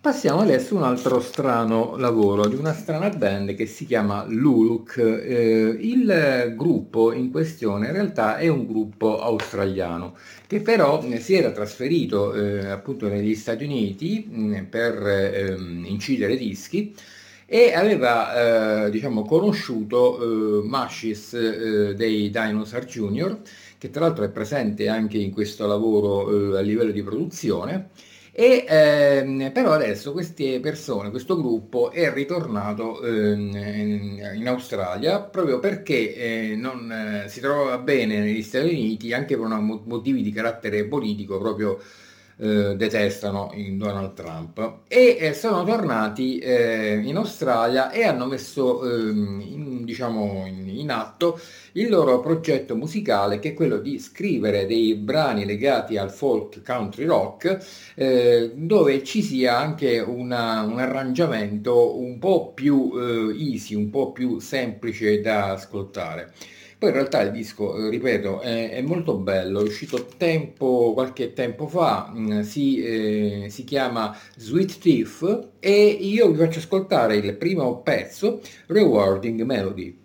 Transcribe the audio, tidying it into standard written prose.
Passiamo adesso a un altro strano lavoro di una strana band che si chiama Luluk. Il gruppo in questione in realtà è un gruppo australiano che però si era trasferito appunto negli Stati Uniti per incidere dischi e aveva diciamo conosciuto Mashis dei Dinosaur Jr., che tra l'altro è presente anche in questo lavoro a livello di produzione. E però adesso queste persone, questo gruppo è ritornato in Australia proprio perché non si trovava bene negli Stati Uniti, anche per motivi di carattere politico, proprio detestano in Donald Trump. E sono tornati in Australia e hanno messo diciamo, in atto il loro progetto musicale, che è quello di scrivere dei brani legati al folk country rock, dove ci sia anche un arrangiamento un po' più easy, un po' più semplice da ascoltare. Poi in realtà il disco, ripeto, è molto bello, è uscito qualche tempo fa, si chiama Sweet Thief e io vi faccio ascoltare il primo pezzo, Rewarding Melody.